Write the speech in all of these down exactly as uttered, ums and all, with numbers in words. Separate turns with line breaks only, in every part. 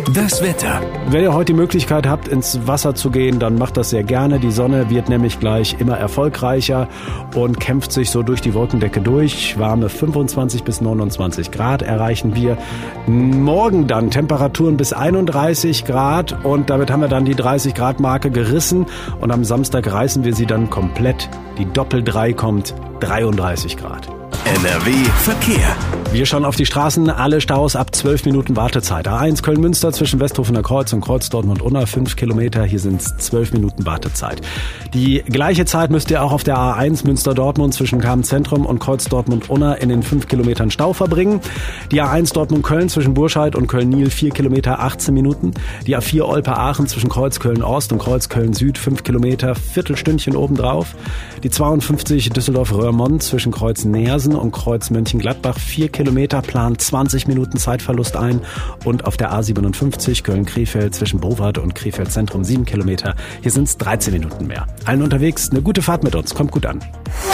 Das Wetter.
Wenn ihr heute die Möglichkeit habt, ins Wasser zu gehen, dann macht das sehr gerne. Die Sonne wird nämlich gleich immer erfolgreicher und kämpft sich so durch die Wolkendecke durch. Warme fünfundzwanzig bis neunundzwanzig Grad erreichen wir. Morgen dann Temperaturen bis einunddreißig Grad und damit haben wir dann die dreißig Grad Marke gerissen und am Samstag reißen wir sie dann komplett. Die Doppel drei kommt, dreiunddreißig Grad.
N R W Verkehr.
Wir schauen auf die Straßen, alle Staus ab zwölf Minuten Wartezeit. A eins Köln-Münster zwischen Westhofener Kreuz und Kreuz Dortmund-Unna, fünf Kilometer, hier sind es zwölf Minuten Wartezeit. Die gleiche Zeit müsst ihr auch auf der A eins Münster-Dortmund zwischen Kamen-Zentrum und Kreuz Dortmund-Unna in den fünf Kilometern Stau verbringen. Die A eins Dortmund-Köln zwischen Burscheid und Köln-Niel, vier Kilometer, achtzehn Minuten. Die A vier Olpe-Aachen zwischen Kreuz Köln-Ost und Kreuz Köln-Süd, fünf Kilometer, Viertelstündchen obendrauf. Die zweiundfünfzig Düsseldorf-Röhrmond zwischen Kreuz Neersen und Kreuz Mönchengladbach, vier Kilometer, plant zwanzig Minuten Zeitverlust ein. Und auf der A siebenundfünfzig Köln-Krefeld zwischen Bowart und Krefeld Zentrum, sieben Kilometer. Hier sind es dreizehn Minuten mehr. Allen unterwegs eine gute Fahrt mit uns. Kommt gut an.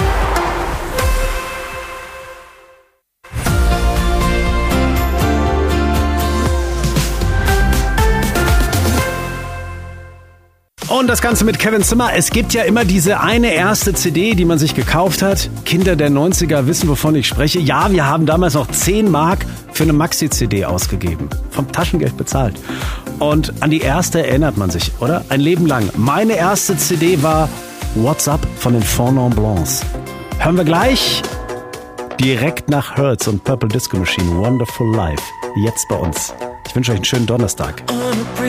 Und das Ganze mit Kevin Zimmer. Es gibt ja immer diese eine erste C D, die man sich gekauft hat. Kinder der neunziger wissen, wovon ich spreche. Ja, wir haben damals noch zehn Mark für eine Maxi-C D ausgegeben. Vom Taschengeld bezahlt. Und an die erste erinnert man sich, oder? Ein Leben lang. Meine erste C D war What's Up von den Four Non Blondes. Hören wir gleich direkt nach Hurts und Purple Disco Machine. Wonderful Life. Jetzt bei uns. Ich wünsche euch einen schönen Donnerstag.